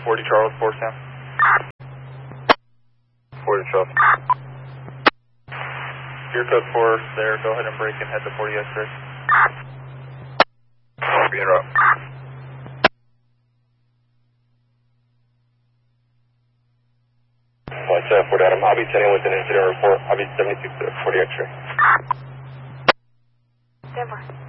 40 Charles, 4 Sam. 40 Charles. Your code 4 there, go ahead and break and head to 40 X-ray. Being up. Watch out for that. I'm Hobby 10 with an incident report. Hobby 76 40 X-ray. Denver.